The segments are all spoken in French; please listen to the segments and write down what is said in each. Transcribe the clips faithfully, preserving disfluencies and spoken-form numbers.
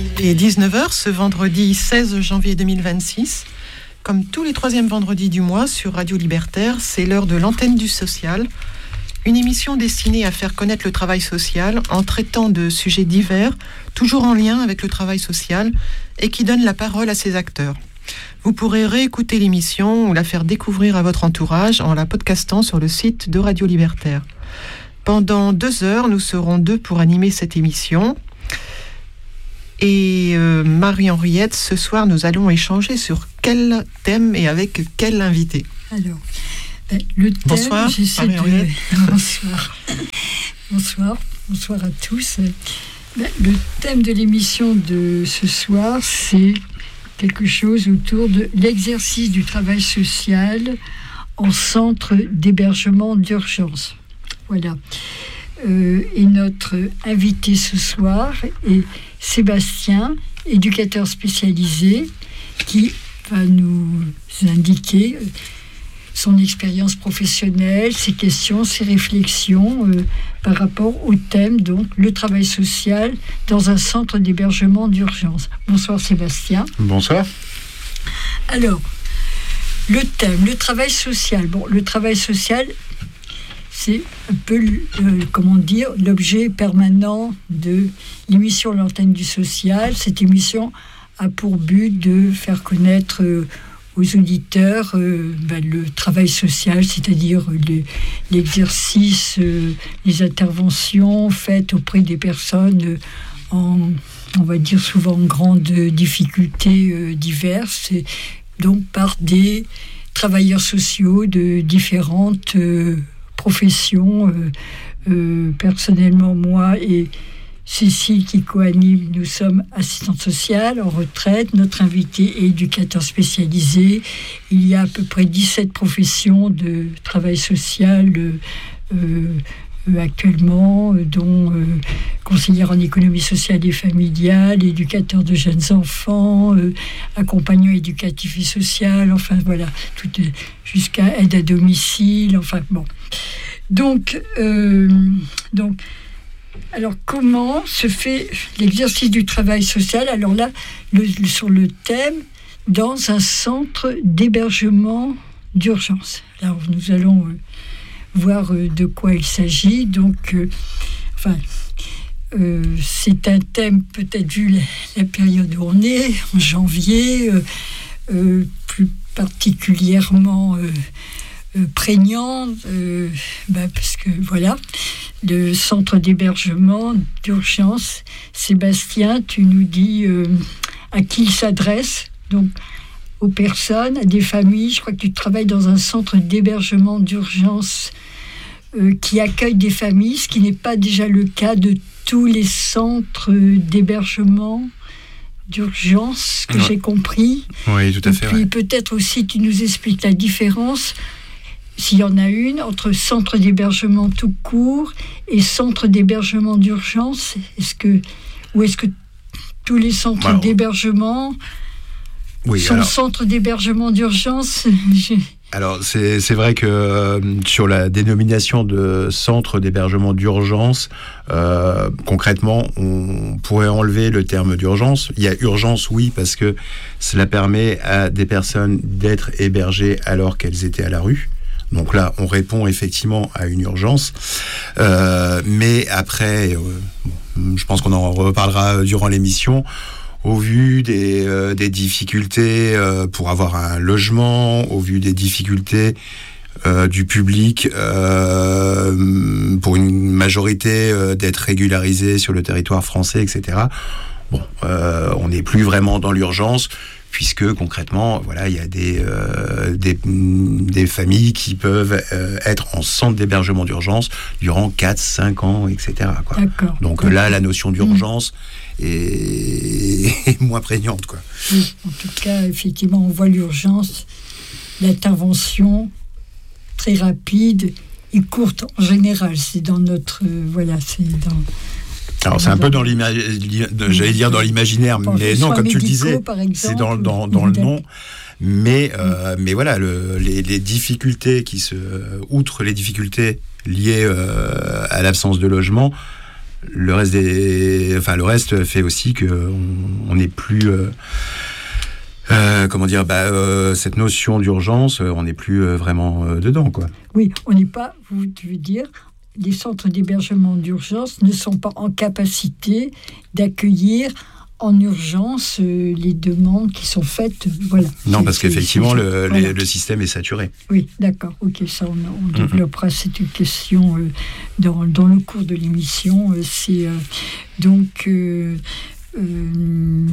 Il est dix-neuf heures ce vendredi seize janvier deux mille vingt-six. Comme tous les troisièmes vendredis du mois sur Radio Libertaire, c'est l'heure de l'antenne du social, une émission destinée à faire connaître le travail social en traitant de sujets divers, toujours en lien avec le travail social, et qui donne la parole à ses acteurs. Vous pourrez réécouter l'émission ou la faire découvrir à votre entourage en la podcastant sur le site de Radio Libertaire. Pendant deux heures, nous serons deux pour animer cette émission. Et euh, Marie-Henriette, ce soir, nous allons échanger sur quel thème et avec quel invité. Alors, ben, le thème... Bonsoir, Marie-Henriette. De... Bonsoir. Bonsoir. Bonsoir à tous. Ben, le thème de l'émission de ce soir, c'est quelque chose autour de l'exercice du travail social en centre d'hébergement d'urgence. Voilà. Euh, et notre invité ce soir est Sébastien, éducateur spécialisé, qui va nous indiquer son expérience professionnelle, ses questions, ses réflexions euh, par rapport au thème, donc le travail social dans un centre d'hébergement d'urgence. Bonsoir Sébastien. Bonsoir. Alors, le thème, le travail social. Bon, le travail social, c'est un peu, euh, comment dire, l'objet permanent de l'émission L'Antenne du Social. Cette émission a pour but de faire connaître euh, aux auditeurs euh, ben, le travail social, c'est-à-dire les, l'exercice, euh, les interventions faites auprès des personnes euh, en, on va dire souvent en grandes difficultés euh, diverses, et donc par des travailleurs sociaux de différentes euh, professions. Euh, euh, personnellement, moi et Cécile qui co-anime, nous sommes assistantes sociales en retraite. Notre invité est éducateur spécialisé. Il y a à peu près dix-sept professions de travail social euh, euh, actuellement, dont euh, conseillère en économie sociale et familiale, éducateur de jeunes enfants, euh, accompagnant éducatif et social, enfin voilà, tout, jusqu'à aide à domicile, enfin bon. Donc, euh, donc alors, comment se fait l'exercice du travail social ? Alors là, le, le, sur le thème, dans un centre d'hébergement d'urgence. Alors, nous allons euh, voir euh, de quoi il s'agit. Donc, euh, enfin, euh, c'est un thème, peut-être vu la, la période où on est, en janvier, euh, euh, plus particulièrement euh, euh, prégnant, euh, bah, parce que, voilà... Le centre d'hébergement d'urgence. Sébastien, tu nous dis euh, à qui il s'adresse, donc aux personnes, à des familles. Je crois que tu travailles dans un centre d'hébergement d'urgence euh, qui accueille des familles, ce qui n'est pas déjà le cas de tous les centres d'hébergement d'urgence que ouais. j'ai compris. Oui, tout à fait. Et puis ouais. peut-être aussi tu nous expliques la différence, s'il y en a une, entre centre d'hébergement tout court et centre d'hébergement d'urgence. Est-ce que, ou est-ce que tous les centres alors, d'hébergement oui, sont alors, centres d'hébergement d'urgence ? Alors, c'est, c'est vrai que euh, sur la dénomination de centre d'hébergement d'urgence, euh, concrètement, on pourrait enlever le terme d'urgence. Il y a urgence, oui, parce que cela permet à des personnes d'être hébergées alors qu'elles étaient à la rue. Donc là, on répond effectivement à une urgence. Euh, mais après, euh, bon, je pense qu'on en reparlera durant l'émission. Au vu des, euh, des difficultés euh, pour avoir un logement, au vu des difficultés euh, du public, euh, pour une majorité euh, d'être régularisé sur le territoire français, et cetera. Bon, euh, on n'est plus vraiment dans l'urgence, puisque concrètement, voilà, il y a des, euh, des, des familles qui peuvent euh, être en centre d'hébergement d'urgence durant quatre, cinq ans, et cetera, quoi. D'accord. Donc D'accord. là, la notion d'urgence mmh. est, est moins prégnante, quoi. Oui, en tout cas, effectivement, on voit l'urgence, l'intervention très rapide et courte en général. C'est dans notre... Euh, voilà, c'est dans... Alors c'est un peu dans l'imaginaire, j'allais dire dans l'imaginaire, mais non, comme tu le disais, exemple, c'est dans, dans, dans le nom. Mais, euh, mais voilà, le, les, les difficultés qui se, outre les difficultés liées euh, à l'absence de logement, le reste des, enfin le reste fait aussi que on n'est plus, euh, euh, comment dire, bah, euh, cette notion d'urgence, on n'est plus euh, vraiment euh, dedans, quoi. Oui, on n'est pas, vous veux dire, les centres d'hébergement d'urgence ne sont pas en capacité d'accueillir en urgence euh, les demandes qui sont faites. Voilà. Non, c'est, parce c'est, qu'effectivement, c'est, le, voilà. les, le système est saturé. Oui, d'accord. Ok, ça, on, on développera mm-hmm. cette question euh, dans, dans le cours de l'émission. Euh, c'est euh, donc euh, euh,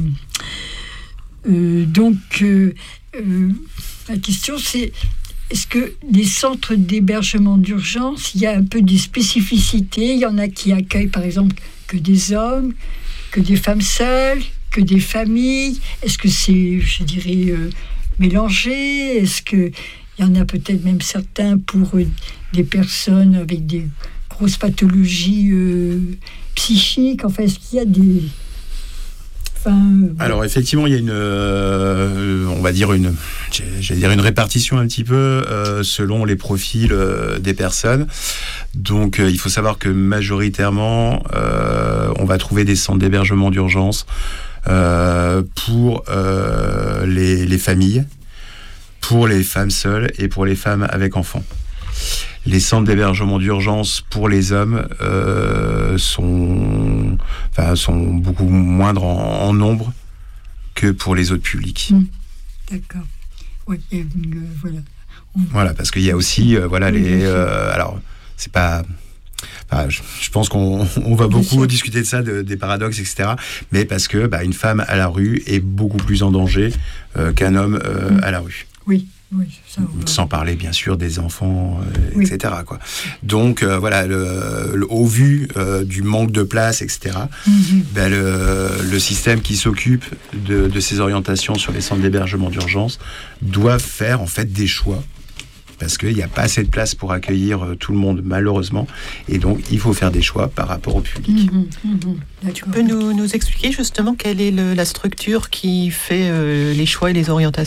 euh, donc euh, euh, la question, c'est est-ce que les centres d'hébergement d'urgence, il y a un peu des spécificités. Il y en a qui accueillent, par exemple, que des hommes, que des femmes seules, que des familles. Est-ce que c'est, je dirais, euh, mélangé? Est-ce qu'il y en a peut-être même certains pour euh, des personnes avec des grosses pathologies euh, psychiques? Enfin, est-ce qu'il y a des... Enfin, euh, Alors effectivement, il y a une, euh, on va dire une, j'allais dire une répartition un petit peu euh, selon les profils euh, des personnes. Donc euh, il faut savoir que majoritairement, euh, on va trouver des centres d'hébergement d'urgence euh, pour euh, les, les familles, pour les femmes seules et pour les femmes avec enfants. Les centres d'hébergement d'urgence pour les hommes euh, sont, enfin, sont beaucoup moindres en, en nombre que pour les autres publics. Mmh. D'accord. Oui, et, euh, voilà. On... Voilà, parce qu'il y a aussi, euh, voilà, oui, les. Euh, alors, c'est pas. Enfin, je, je pense qu'on on va beaucoup discuter de ça, de, des paradoxes, et cetera. Mais parce que bah, une femme à la rue est beaucoup plus en danger euh, qu'un homme euh, mmh. à la rue. Oui. Oui, ça, sans parler bien sûr des enfants, euh, oui. et cetera quoi. Donc euh, voilà, le, le, au vu euh, du manque de place, et cetera. Mm-hmm. Ben, le, le système qui s'occupe de, de ces orientations sur les centres d'hébergement d'urgence doit faire en fait des choix. Parce qu'il n'y a pas assez de place pour accueillir euh, tout le monde, malheureusement. Et donc, il faut faire des choix par rapport au public. Mmh, mmh, tu peux nous, nous expliquer justement quelle est le, la structure qui fait euh, les choix et les orientations ?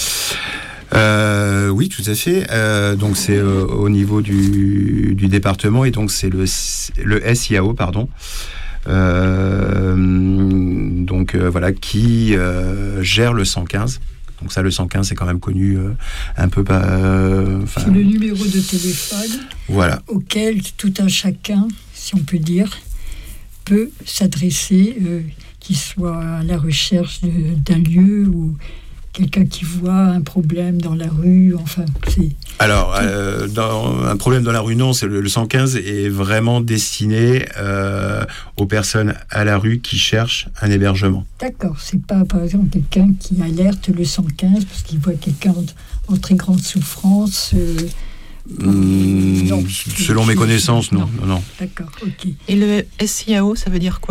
Euh, oui, tout à fait. Euh, donc c'est euh, au niveau du, du département et donc c'est le, le S I A O, pardon. Euh, donc euh, voilà, qui euh, gère le cent quinze. Donc ça, le cent quinze, c'est quand même connu euh, un peu par... Euh, c'est le numéro de téléphone voilà. auquel tout un chacun, si on peut dire, peut s'adresser, euh, qu'il soit à la recherche de, d'un lieu ou... quelqu'un qui voit un problème dans la rue, enfin, c'est... Alors, euh, dans, un problème dans la rue, non, c'est le, le cent quinze est vraiment destiné euh, aux personnes à la rue qui cherchent un hébergement. D'accord, c'est pas, par exemple, quelqu'un qui alerte le cent quinze parce qu'il voit quelqu'un en, en très grande souffrance euh, mmh, non, selon mes connaissances, non. non, non, non. D'accord, ok. Et le S I A O, ça veut dire quoi ?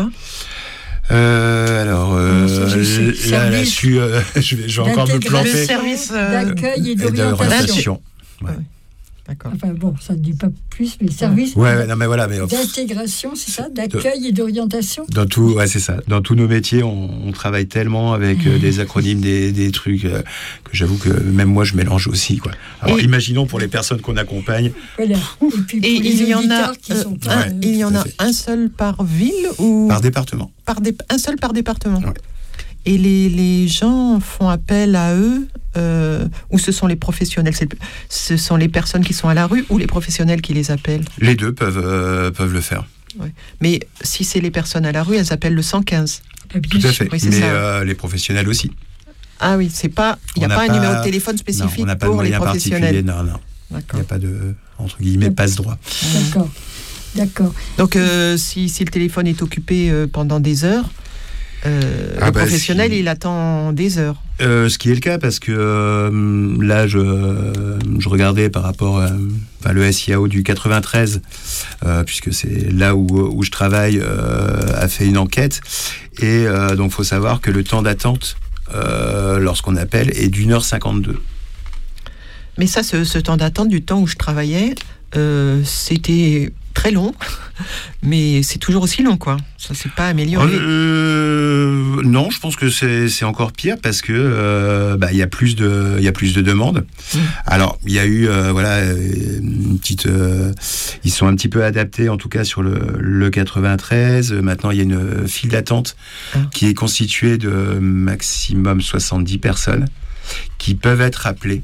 Euh, alors, euh, sais, là, là-dessus, euh, je vais, je vais encore me planter. Le service euh, d'accueil et d'orientation. Ouais. Ouais. D'accord. Enfin bon, ça ne dit pas plus, mais service ouais, ouais, non, mais voilà, mais, d'intégration, c'est ça, d'accueil et d'orientation. Dans tout, ouais, c'est ça. Dans tous nos métiers, on, on travaille tellement avec euh, des acronymes, des, des trucs euh, que j'avoue que même moi je mélange aussi, quoi. Alors, et imaginons pour les personnes qu'on accompagne. Voilà. Et puis pour et les il y en a, qui euh, sont un, euh, il y en a un seul par ville ou par département. Par dé, un seul par département. Ouais. Et les, les gens font appel à eux, euh, ou ce sont les professionnels, c'est, ce sont les personnes qui sont à la rue ou les professionnels qui les appellent ? Les deux peuvent, euh, peuvent le faire. Ouais. Mais si c'est les personnes à la rue, elles appellent le cent quinze. Tout à fait, oui, mais euh, les professionnels aussi. Ah oui, c'est pas, il n'y a pas, pas un numéro de téléphone spécifique non, pour les professionnels. Non, non, il n'y a pas de, entre guillemets, passe-droit. D'accord, d'accord. Donc euh, si, si le téléphone est occupé euh, pendant des heures, Euh, ah le bah professionnel, si... il attend des heures. Euh, ce qui est le cas, parce que euh, là, je, je regardais par rapport à enfin, le S I A O du quatre-vingt-treize, euh, puisque c'est là où, où je travaille, euh, a fait une enquête. Et euh, donc, il faut savoir que le temps d'attente, euh, lorsqu'on appelle, est d'une heure cinquante-deux. Mais ça, ce, ce temps d'attente du temps où je travaillais, euh, c'était très long, mais c'est toujours aussi long, quoi. Ça s'est pas amélioré. Euh, non, je pense que c'est, c'est encore pire parce que euh, bah, il y a plus de il y a plus de demandes. Mmh. Alors il y a eu euh, voilà une petite euh, ils sont un petit peu adaptés en tout cas sur le, le quatre-vingt-treize. Maintenant il y a une file d'attente mmh. qui est constituée de maximum soixante-dix personnes qui peuvent être appelées.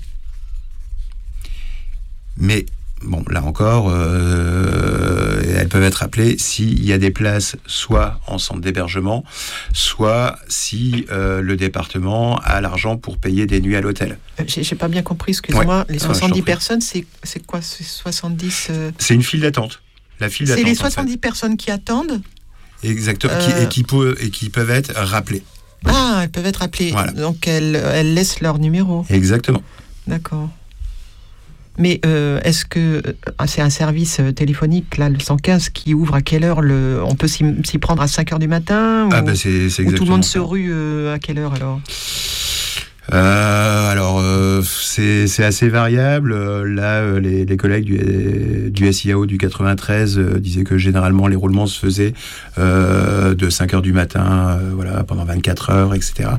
Mais bon, là encore, euh, elles peuvent être appelées s'il y a des places soit en centre d'hébergement, soit si euh, le département a l'argent pour payer des nuits à l'hôtel. J'ai, j'ai pas bien compris, excuse-moi. Ouais. Les soixante-dix ah, personnes, c'est, c'est quoi? C'est soixante-dix euh... C'est une file d'attente. La file c'est d'attente, les soixante-dix en fait. personnes qui attendent. Exactement, euh... qui, et, qui peut, et qui peuvent être rappelées. Ah, elles peuvent être appelées. Voilà. Donc elles, elles laissent leur numéro. Exactement. D'accord. Mais euh, est-ce que euh, c'est un service téléphonique, là, le cent quinze, qui ouvre à quelle heure le... On peut s'y, s'y prendre à cinq heures du matin ou, ah ben c'est, c'est ou tout le monde ça. se rue euh, à quelle heure alors euh, Alors, euh, c'est, c'est assez variable. Là, les, les collègues du, du S I A O du quatre-vingt-treize euh, disaient que généralement, les roulements se faisaient euh, de cinq heures du matin, euh, voilà, pendant vingt-quatre heures, et cetera.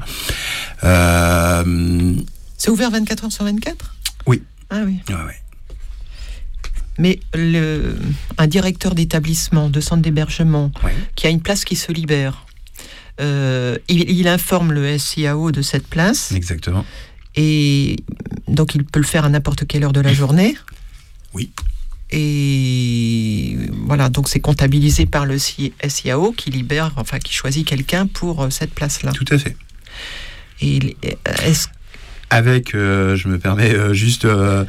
Euh, c'est ouvert vingt-quatre heures sur vingt-quatre ? Oui. Ah oui. Ouais, ouais. Mais le, un directeur d'établissement, de centre d'hébergement, ouais. qui a une place qui se libère, euh, il, il informe le S I A O de cette place. Exactement. Et donc il peut le faire à n'importe quelle heure de la journée. Oui. Et voilà, donc c'est comptabilisé par le S I A O qui libère, enfin qui choisit quelqu'un pour cette place-là. Tout à fait. Et est-ce Avec, euh, je me permets euh, juste, euh,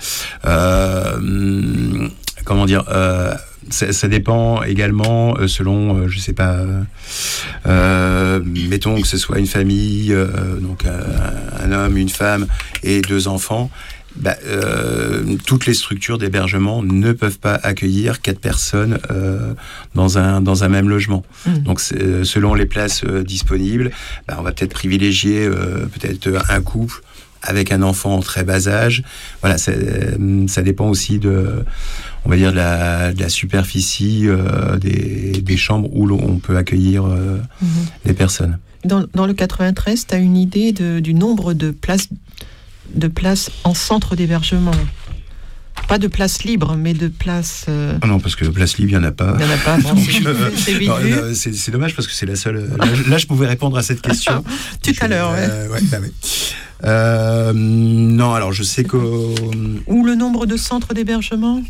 euh, comment dire, euh, ça, ça dépend également euh, selon, euh, je sais pas, euh, mettons que ce soit une famille, euh, donc un, un homme, une femme et deux enfants. Bah, euh, toutes les structures d'hébergement ne peuvent pas accueillir quatre personnes euh, dans un dans un même logement. Mmh. Donc, c'est, selon les places euh, disponibles, bah, on va peut-être privilégier euh, peut-être un couple avec un enfant en très bas âge. Voilà, ça, ça dépend aussi de, on va dire, de la, de la superficie euh, des, des chambres où l'on peut accueillir euh, mmh. les personnes. Dans, dans le quatre-vingt-treize, tu as une idée de, du nombre de places, de places en centre d'hébergement? Pas de places libres, mais de places... Euh... Oh non, parce que de places libres, il n'y en a pas. Il n'y en a pas, bon, donc, c'est, euh, c'est, non, non, c'est, c'est dommage parce que c'est la seule... Là, là je pouvais répondre à cette question. Tout à l'heure, euh, ouais. ouais, bah, ouais. Euh, non, alors je sais qu'au... Ou le nombre de centres d'hébergement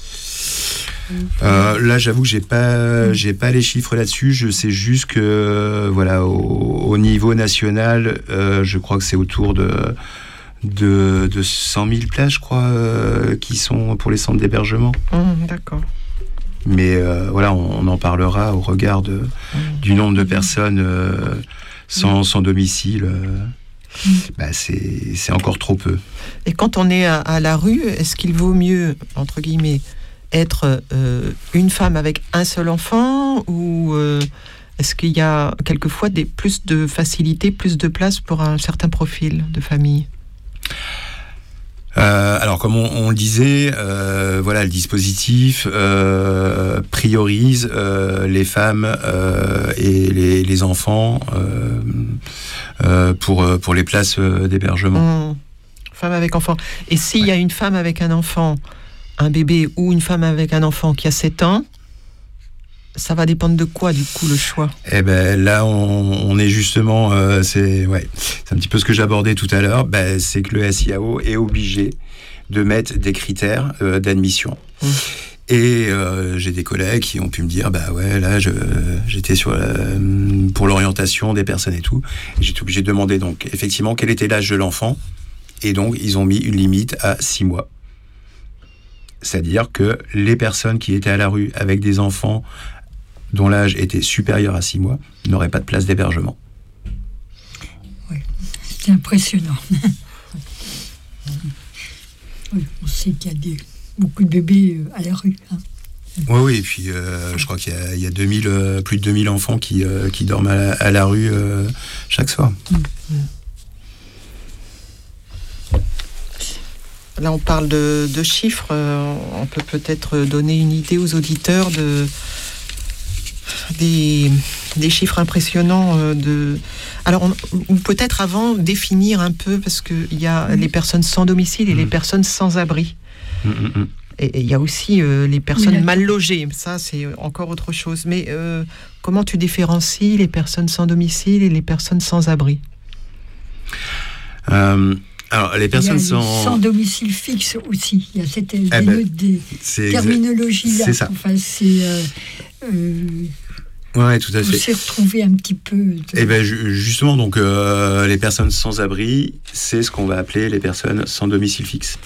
euh, Là, j'avoue que j'ai pas, j'ai pas les chiffres là-dessus. Je sais juste que, voilà, au, au niveau national, euh, je crois que c'est autour de... De, de cent mille places, je crois, euh, qui sont pour les centres d'hébergement. Mmh, d'accord. Mais euh, voilà, on, on en parlera au regard de, mmh. du nombre de personnes euh, sans, mmh. sans domicile. Euh, mmh. bah, c'est, c'est encore trop peu. Et quand on est à, à la rue, est-ce qu'il vaut mieux, entre guillemets, être euh, une femme avec un seul enfant ou euh, est-ce qu'il y a quelquefois des, plus de facilité, plus de place pour un certain profil de famille ? Euh, alors, comme on, on le disait, euh, voilà, le dispositif euh, priorise euh, les femmes euh, et les, les enfants euh, euh, pour pour les places d'hébergement. Mmh. Femme avec enfant. Et s'il ouais. y a une femme avec un enfant, un bébé ou une femme avec un enfant qui a sept ans, ça va dépendre de quoi, du coup, le choix ? Eh ben là, on, on est justement, euh, c'est ouais, c'est un petit peu ce que j'abordais tout à l'heure. Ben, c'est que le S I A O est obligé de mettre des critères euh, d'admission. Mmh. Et euh, j'ai des collègues qui ont pu me dire, bah ouais, là, je, j'étais sur la, pour l'orientation des personnes et tout. Et j'étais obligé de demander donc effectivement quel était l'âge de l'enfant. Et donc ils ont mis une limite à six mois. C'est-à-dire que les personnes qui étaient à la rue avec des enfants dont l'âge était supérieur à six mois, n'auraient pas de place d'hébergement. Oui, c'est impressionnant. Oui, on sait qu'il y a des, beaucoup de bébés à la rue. Hein. Oui, oui, et puis euh, je crois qu'il y a, il y a deux mille, euh, plus de deux mille enfants qui, euh, qui dorment à la, à la rue euh, chaque soir. Mmh. Là, on parle de, de chiffres. Euh, on peut peut-être donner une idée aux auditeurs de... des, des chiffres impressionnants euh, de... Alors, on, ou peut-être avant, définir un peu, parce qu'il y a mmh. les personnes sans domicile et mmh. les personnes sans abri. Mmh, mmh. Et il y a aussi euh, les personnes oui, mal logées. Ça, c'est encore autre chose. Mais euh, comment tu différencies les personnes sans domicile et les personnes sans abri ? euh... Alors, les personnes il y a sans... sans domicile fixe aussi. Il y a cette eh ben, des terminologie-là. C'est ça. Enfin, c'est... Euh, euh, ouais, tout à fait. On s'est retrouvé un petit peu... De... Eh ben, justement, donc, euh, les personnes sans abri, c'est ce qu'on va appeler les personnes sans domicile fixe.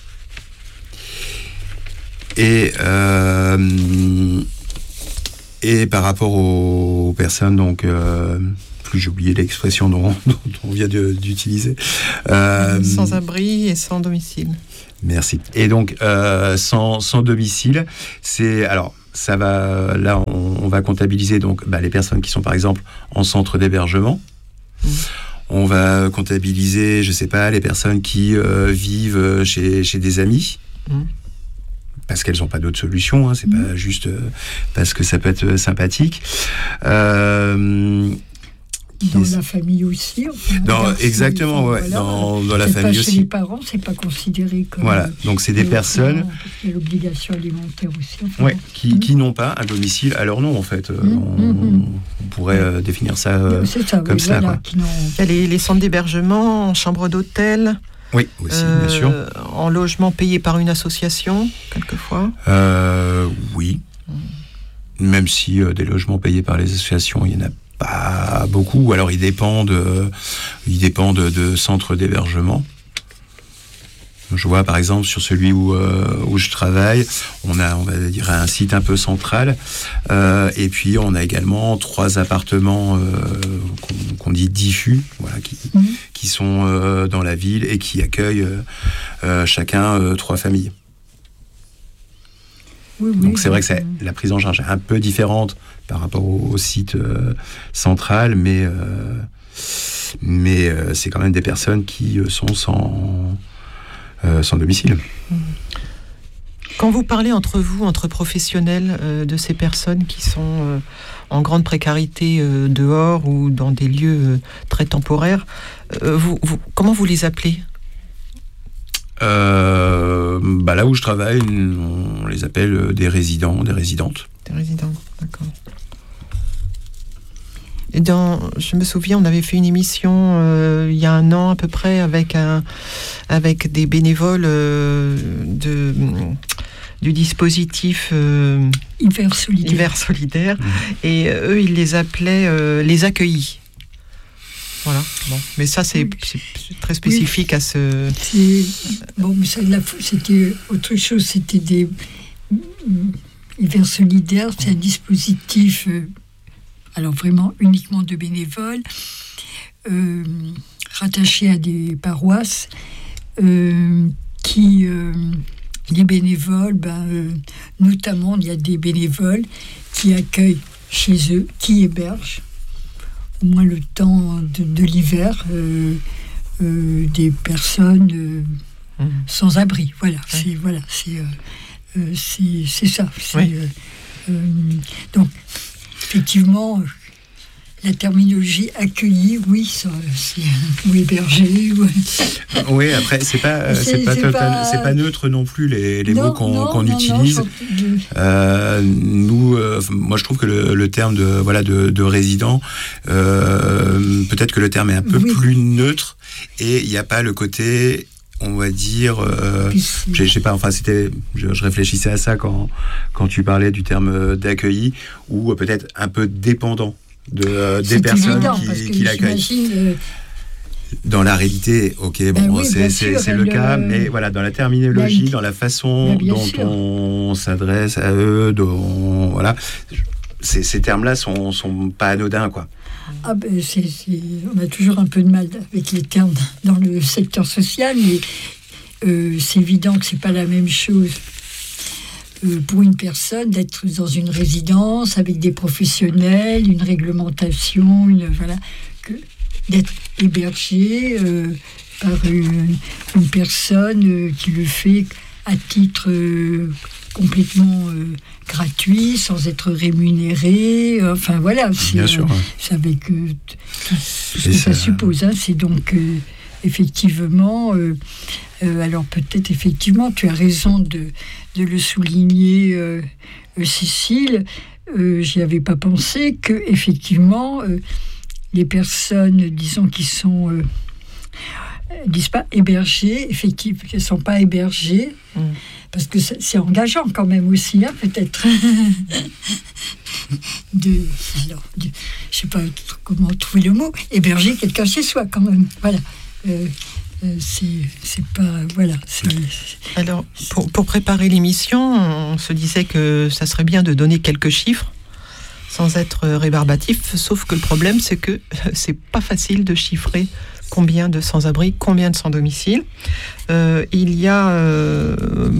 Et... Euh, et par rapport aux personnes, donc... Euh, j'ai oublié l'expression dont, dont on vient de, d'utiliser. Euh, sans abri et sans domicile. Merci. Et donc, euh, sans, sans domicile, c'est... Alors, ça va... Là, on, on va comptabiliser donc, bah, les personnes qui sont, par exemple, en centre d'hébergement. Mmh. On va comptabiliser, je ne sais pas, les personnes qui euh, vivent chez, chez des amis. Mmh. Parce qu'elles n'ont pas d'autre solution. Hein, c'est mmh. pas juste euh, parce que ça peut être sympathique. Euh... Dans la famille aussi. Enfin, dans, exactement, ouais. Voilà. Dans, dans la c'est famille pas aussi. Chez les parents, c'est pas considéré comme. Voilà. Donc c'est des personnes. Il y a l'obligation alimentaire aussi. Enfin, ouais. Qui, mmh. qui n'ont pas un domicile à leur nom en fait. Mmh. On, mmh. on pourrait euh, définir ça, euh, ça comme oui, ça. Voilà, quoi. Il y a les, les centres d'hébergement, chambres d'hôtel. Oui, aussi, euh, bien sûr. En logement payé par une association, quelquefois. Euh, oui. Mmh. Même si euh, des logements payés par les associations, il y en a pas beaucoup, alors ils dépendent, euh, ils dépendent de centres d'hébergement. Je vois par exemple sur celui où, euh, où je travaille, on a, on va dire, un site un peu central, euh, et puis on a également trois appartements euh, qu'on, qu'on dit diffus, voilà, qui, mmh. qui sont euh, dans la ville et qui accueillent euh, euh, chacun euh, trois familles. Oui, oui, donc c'est vrai que c'est... la prise en charge est un peu différente par rapport au, au site euh, central, mais, euh, mais euh, c'est quand même des personnes qui euh, sont sans, euh, sans domicile. Quand vous parlez entre vous, entre professionnels, euh, de ces personnes qui sont euh, en grande précarité euh, dehors ou dans des lieux euh, très temporaires, euh, vous, vous, comment vous les appelez ? Euh, bah là où je travaille, on les appelle des résidents, des résidentes. Des résidents, d'accord. Et dans, je me souviens, on avait fait une émission euh, il y a un an à peu près avec, un, avec des bénévoles euh, de, du dispositif euh, Hiver solidaire. Hiver solidaire. Mmh. Et euh, eux, ils les appelaient euh, les accueillis. Voilà. Bon. Mais ça, c'est, c'est très spécifique oui. à ce... C'est... Bon, mais ça, c'était autre chose. C'était des... Hiver solidaire, c'est un dispositif, euh, alors vraiment uniquement de bénévoles, euh, rattaché à des paroisses, euh, qui... Euh, les bénévoles, ben, euh, notamment, il y a des bénévoles qui accueillent chez eux, qui hébergent, au moins le temps de, de l'hiver, euh, euh, des personnes euh, mmh. sans abri. Voilà, ouais. c'est, voilà, c'est, euh, euh, c'est, c'est ça. C'est, oui. euh, euh, donc, effectivement, la terminologie accueillie, oui, ça, c'est, ou hébergé. Ou... Oui, après, c'est pas, c'est, c'est, pas, c'est, total, pas... c'est pas neutre non plus les, les non, mots qu'on, non, qu'on non, utilise. Non, euh, nous, euh, moi, je trouve que le, le terme de, voilà, de, de résident, euh, peut-être que le terme est un peu oui. plus neutre et il n'y a pas le côté... on va dire, euh, je sais pas, enfin c'était, je, je réfléchissais à ça quand quand tu parlais du terme d'accueilli ou peut-être un peu dépendant de euh, des personnes évident, qui, qui l'accueillent. Euh... Dans la réalité, ok, bon, ben oui, c'est, c'est, sûr, c'est le, le cas, mais voilà, dans la terminologie, ben, dans la façon ben, dont sûr. on s'adresse à eux, dont voilà, ces, ces termes-là sont sont pas anodins, quoi. Ah ben c'est, c'est, on a toujours un peu de mal avec les termes dans le secteur social, mais euh, c'est évident que c'est pas la même chose euh, pour une personne d'être dans une résidence avec des professionnels, une réglementation, une, voilà, que d'être hébergé euh, par une, une personne euh, qui le fait à titre euh, complètement euh, gratuit, sans être rémunéré. Euh, enfin voilà, c'est, Bien sûr, euh, ouais. c'est avec euh, tout, tout ce que ça, ça suppose. Hein. C'est donc euh, effectivement. Euh, euh, alors peut-être effectivement, tu as raison de, de le souligner, euh, euh, Cécile. Euh, j'y avais pas pensé que effectivement euh, les personnes, disons, qui sont euh, disent pas hébergées, effectivement, qui ne sont pas hébergées, mmh. parce que c'est, c'est engageant quand même aussi, hein, peut-être. de, alors, de, je sais pas comment trouver le mot, héberger quelqu'un chez soi quand même. Voilà. Euh, Euh, c'est, c'est pas... Voilà. C'est, c'est, Alors, pour, pour préparer l'émission, on se disait que ça serait bien de donner quelques chiffres, sans être rébarbatif, sauf que le problème, c'est que c'est pas facile de chiffrer combien de sans-abri, combien de sans-domicile. Euh, il y a, euh,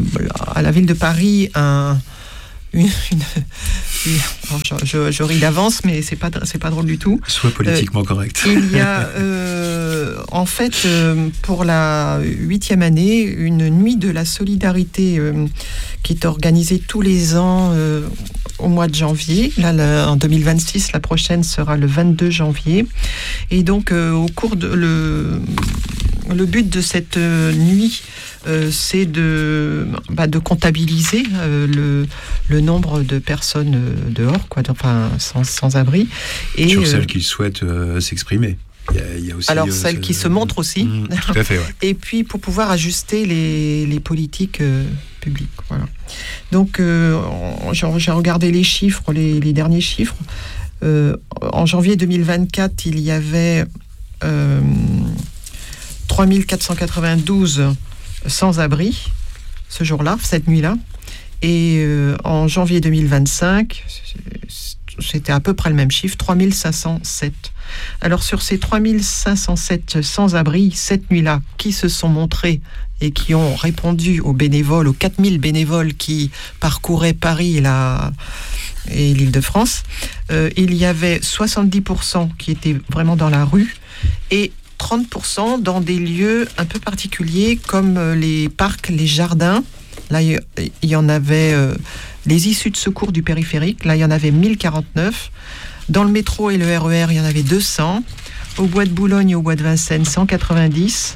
à la ville de Paris, un... Une, une, une, je, je, je ris d'avance, mais c'est pas c'est pas drôle du tout. Soit politiquement euh, correct. Il y a euh, en fait euh, pour la huitième année une nuit de la solidarité euh, qui est organisée tous les ans euh, au mois de janvier. Là, là, en deux mille vingt-six, la prochaine sera le vingt-deux janvier. Et donc euh, au cours de le le but de cette euh, nuit. Euh, c'est de, bah, de comptabiliser euh, le, le nombre de personnes euh, dehors, quoi, enfin, sans, sans abri. Et, sur euh, celles qui souhaitent euh, s'exprimer. Il y a, il y a aussi, alors, euh, celles ce... qui se montrent aussi. Mmh, tout à fait, ouais. Et puis, pour pouvoir ajuster les, les politiques euh, publiques. Voilà. Donc, euh, j'ai, j'ai regardé les chiffres, les, les derniers chiffres. Euh, en janvier deux mille vingt-quatre, il y avait euh, trois mille quatre cent quatre-vingt-douze sans-abri ce jour-là, cette nuit-là. Et euh, en janvier deux mille vingt-cinq, c'était à peu près le même chiffre, trois mille cinq cent sept. Alors sur ces trois mille cinq cent sept sans-abri, cette nuit-là, qui se sont montrés et qui ont répondu aux bénévoles, aux quatre mille bénévoles qui parcouraient Paris et, la, et l'Île-de-France, euh, il y avait soixante-dix pour cent qui étaient vraiment dans la rue et trente pour cent dans des lieux un peu particuliers comme les parcs, les jardins. Là, il y en avait euh, les issues de secours du périphérique. Là, il y en avait mille quarante-neuf. Dans le métro et le R E R, il y en avait deux cents. Au bois de Boulogne et au bois de Vincennes, cent quatre-vingt-dix.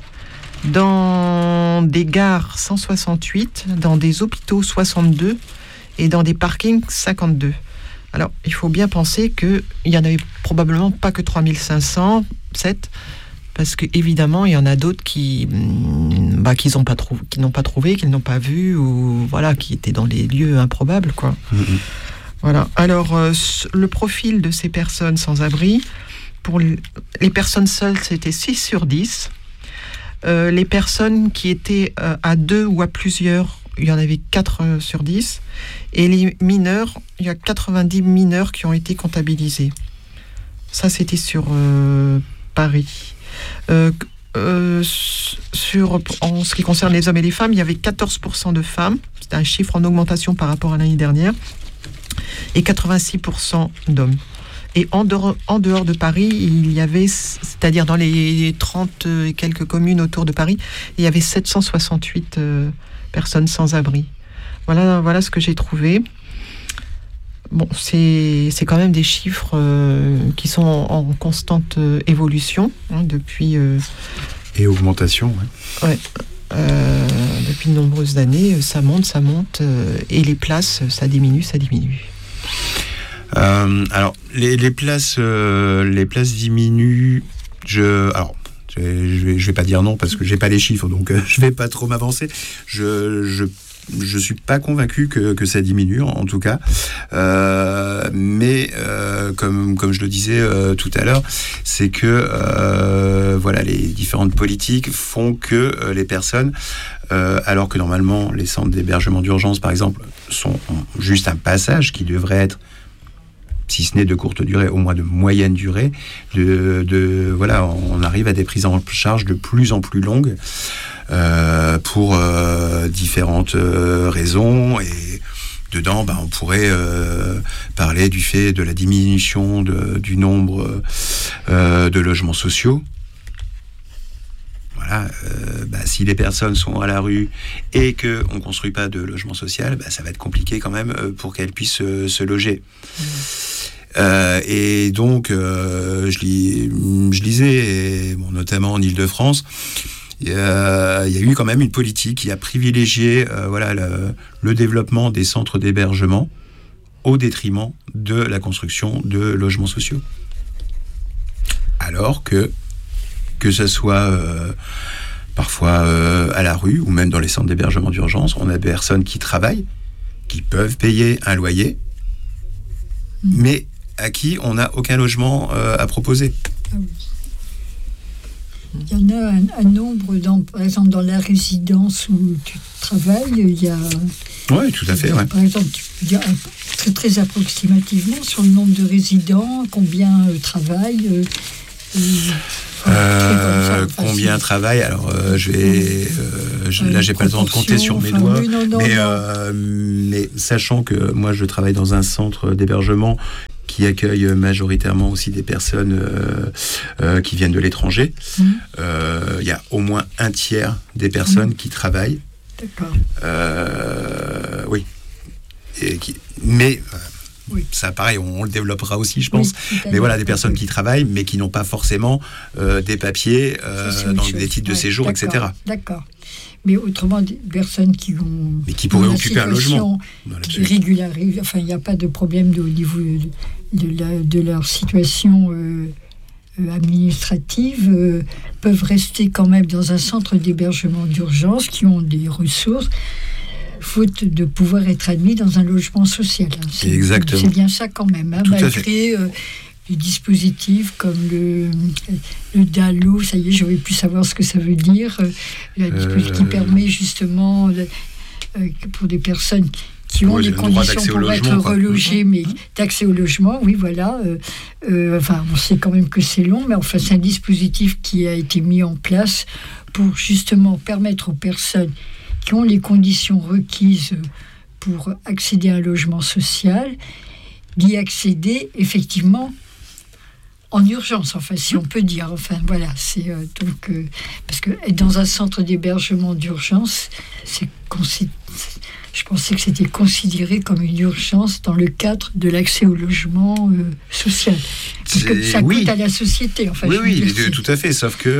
Dans des gares, cent soixante-huit. Dans des hôpitaux, soixante-deux. Et dans des parkings, cinquante-deux. Alors, il faut bien penser qu'il n'y en avait probablement pas que trois mille cinq cent sept. Parce qu'évidemment, il y en a d'autres qui, bah, qui n'ont pas, trou- qui n'ont pas trouvé, qu'ils n'ont pas vu, ou voilà, qui étaient dans des lieux improbables, quoi. Mmh. Voilà. Alors, euh, le profil de ces personnes sans-abri, pour les personnes seules, c'était six sur dix. Euh, les personnes qui étaient euh, à deux ou à plusieurs, il y en avait quatre sur dix. Et les mineurs, il y a quatre-vingt-dix mineurs qui ont été comptabilisés. Ça, c'était sur euh, Paris. Euh, euh, sur, en ce qui concerne les hommes et les femmes, il y avait quatorze pour cent de femmes, c'est un chiffre en augmentation par rapport à l'année dernière, et quatre-vingt-six pour cent d'hommes. Et en dehors, en dehors de Paris, il y avait, c'est-à-dire dans les trente et quelques communes autour de Paris, il y avait sept cent soixante-huit euh, personnes sans abri. Voilà, voilà ce que j'ai trouvé. Bon, c'est, c'est quand même des chiffres euh, qui sont en, en constante euh, évolution hein, depuis... Euh, Et augmentation, ouais. ouais euh, depuis de nombreuses années, ça monte, ça monte, euh, et les places, ça diminue, ça diminue. Euh, alors, les, les, places, euh, les places diminuent, je... Alors, je vais, je vais pas dire non parce que j'ai pas les chiffres, donc euh, je vais pas trop m'avancer. Je... je Je suis pas convaincu que, que ça diminue, en tout cas. Euh, mais euh, comme, comme je le disais euh, tout à l'heure, c'est que euh, voilà, les différentes politiques font que euh, les personnes, euh, alors que normalement les centres d'hébergement d'urgence, par exemple, sont juste un passage qui devrait être, si ce n'est de courte durée, au moins de moyenne durée, de, de voilà, on arrive à des prises en charge de plus en plus longues. Euh, pour euh, différentes euh, raisons, et dedans bah, on pourrait euh, parler du fait de la diminution de, du nombre euh, de logements sociaux. Voilà, voilà, euh, bah, si les personnes sont à la rue et qu'on ne construit pas de logement social, bah, ça va être compliqué quand même pour qu'elles puissent euh, se loger. Mmh. Euh, et donc, euh, je, lis, je lisais, et, bon, notamment en Île-de-France, il y, a, il y a eu quand même une politique qui a privilégié euh, voilà, le, le développement des centres d'hébergement au détriment de la construction de logements sociaux. Alors que, que ce soit euh, parfois euh, à la rue ou même dans les centres d'hébergement d'urgence, on a des personnes qui travaillent, qui peuvent payer un loyer, mmh. mais à qui on n'a aucun logement euh, à proposer. Ah oui. Il y en a un, un nombre, dans, par exemple dans la résidence où tu travailles, il y a... Oui, tout à fait. A, ouais. Par exemple, tu peux dire très, très approximativement sur le nombre de résidents, combien euh, travaillent euh, et, euh, ça, combien travaillent alors euh, je vais euh, je, là j'ai pas le temps de compter sur mes enfin, doigts oui, non, non, mais, non. Euh, mais sachant que moi je travaille dans un centre d'hébergement qui accueille majoritairement aussi des personnes euh, euh, qui viennent de l'étranger. Mmh. Euh, il y a au moins un tiers des personnes mmh. qui travaillent. D'accord. Euh, oui. Et qui, mais euh, oui. ça, pareil, on, on le développera aussi, je pense. Oui, mais voilà, des personnes oui. qui travaillent, mais qui n'ont pas forcément euh, des papiers, euh, dans des titres de ouais, séjour, d'accord, et cetera. D'accord. Mais autrement, des personnes qui ont... Mais qui pourraient occuper un logement. Régularisent, enfin, il n'y a pas de problème de, au niveau de, de, la, de leur situation euh, administrative, euh, peuvent rester quand même dans un centre d'hébergement d'urgence, qui ont des ressources, faute de pouvoir être admis dans un logement social. Hein. C'est, Exactement. C'est bien ça quand même, hein, malgré... des dispositifs comme le, le D A L O, ça y est, je ne vais plus savoir ce que ça veut dire, le dispositif euh... qui permet justement de, euh, pour des personnes qui ont oui, des conditions pour logement, être relogées, mais d'accès au logement, oui, voilà. Euh, euh, enfin, on sait quand même que c'est long, mais enfin, c'est un dispositif qui a été mis en place pour justement permettre aux personnes qui ont les conditions requises pour accéder à un logement social d'y accéder effectivement en urgence, enfin, si on peut dire. Enfin, voilà, c'est euh, donc... Euh, parce que être dans un centre d'hébergement d'urgence, c'est, c'est, je pensais que c'était considéré comme une urgence dans le cadre de l'accès au logement euh, social. Parce que ça coûte oui. à la société, enfin. Oui, oui, dire, tout à fait, sauf que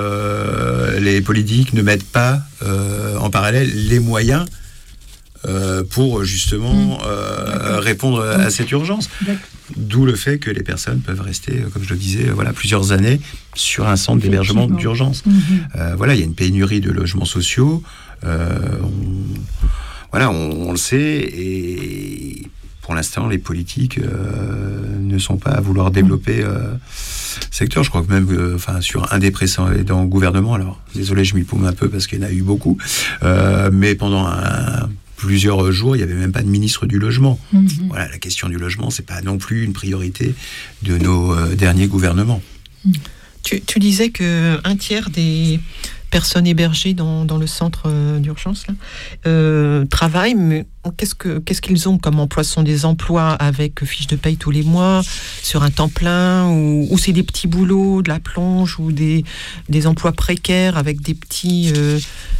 euh, les politiques ne mettent pas euh, en parallèle les moyens Euh, pour justement euh, répondre à cette urgence. D'où le fait que les personnes peuvent rester, comme je le disais, voilà, plusieurs années sur un centre d'hébergement d'urgence. Mm-hmm. Euh, voilà, il y a une pénurie de logements sociaux. Euh, on, voilà, on, on le sait. Et pour l'instant, les politiques euh, ne sont pas à vouloir développer euh, ce secteur. Je crois que même euh, enfin, sur un des précédents gouvernements, alors désolé, je m'y paume un peu parce qu'il y en a eu beaucoup, euh, mais pendant un plusieurs jours, il n'y avait même pas de ministre du logement. Mmh. Voilà, la question du logement, c'est pas non plus une priorité de nos euh, derniers gouvernements. Mmh. Tu, tu disais qu'un tiers des personnes hébergées dans, dans le centre euh, d'urgence là, euh, travaillent, mais qu'est-ce, que, qu'est-ce qu'ils ont comme emploi? Ce sont des emplois avec fiche de paye tous les mois, sur un temps plein, ou, ou c'est des petits boulots, de la plonge, ou des, des emplois précaires avec des petits... Euh,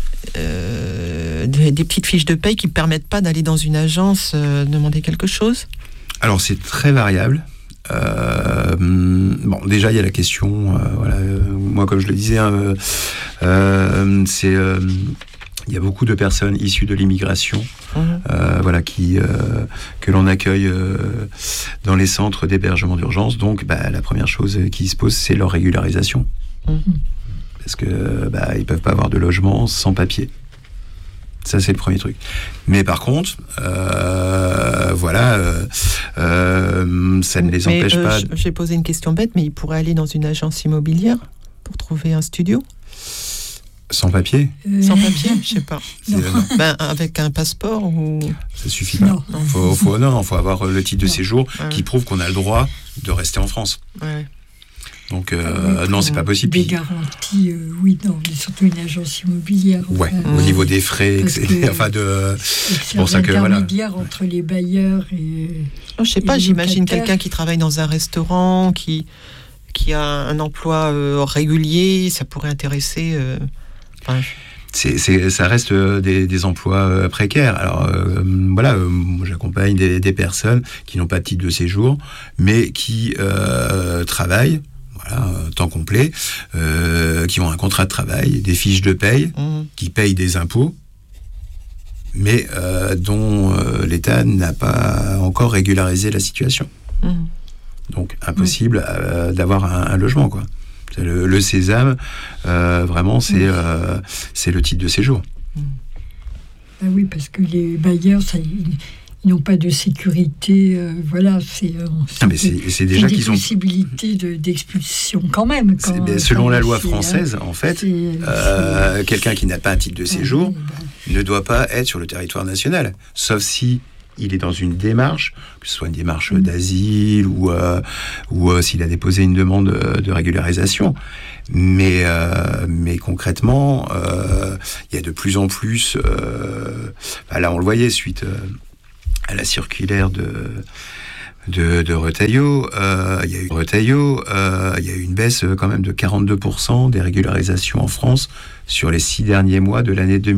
Euh, des, des petites fiches de paye qui ne permettent pas d'aller dans une agence euh, demander quelque chose? Alors c'est très variable. Euh, bon, déjà il y a la question, euh, voilà, euh, moi comme je le disais, hein, euh, c'est, euh, il y a beaucoup de personnes issues de l'immigration, mmh. euh, voilà, qui, euh, que l'on accueille euh, dans les centres d'hébergement d'urgence. Donc bah, la première chose qui se pose, c'est leur régularisation. Mmh. Parce que bah, ils peuvent pas avoir de logement sans papier. Ça, c'est le premier truc. Mais par contre, euh, voilà, euh, euh, ça ne les mais empêche euh, pas... J'ai posé une question bête, mais ils pourraient aller dans une agence immobilière pour trouver un studio? Sans papier euh... Sans papier, je sais pas. Non. Ben, avec un passeport ou... Ça suffit pas. Il faut, faut, non, faut avoir le titre de non. séjour ouais. qui prouve qu'on a le droit de rester en France. Ouais. Donc, euh, oui, non, c'est pas possible. Des garanties, euh, oui, non, mais surtout une agence immobilière. Ouais, enfin, au niveau des frais, et cetera. Enfin, de. C'est pour ça que voilà. L'intermédiaire entre les bailleurs et. Oh, je sais pas, j'imagine quelqu'un qui travaille dans un restaurant, qui, qui a un emploi euh, régulier, ça pourrait intéresser. Euh, Enfin, C'est, c'est, ça reste des, des emplois précaires. Alors euh, voilà, euh, moi, j'accompagne des, des personnes qui n'ont pas de titre de séjour, mais qui euh, travaillent, voilà, temps complet, euh, qui ont un contrat de travail, des fiches de paye, mmh. qui payent des impôts, mais euh, dont euh, l'État n'a pas encore régularisé la situation. Mmh. Donc impossible mmh. euh, d'avoir un, un logement, quoi. Le, le sésame, euh, vraiment, c'est, oui. euh, c'est le titre de séjour. Ah oui, parce que les bailleurs, ça, ils, ils n'ont pas de sécurité. Euh, voilà, c'est, euh, c'est, ah, mais c'est, c'est, c'est déjà des qu'ils possibilités ont... de, d'expulsion quand même. Quand, c'est, selon quand la loi c'est, française, en fait, euh, quelqu'un qui n'a pas un titre de séjour ah, oui, bah... ne doit pas être sur le territoire national, sauf si il est dans une démarche, que ce soit une démarche mmh. d'asile ou, euh, ou euh, s'il a déposé une demande de régularisation. Mais, euh, mais concrètement, euh, il y a de plus en plus... Euh, bah là, on le voyait suite euh, à la circulaire de... de, de Retailleau, euh, il y a eu Retailleau, euh, il y a eu une baisse quand même de quarante-deux pour cent des régularisations en France sur les six derniers mois de l'année deux mille.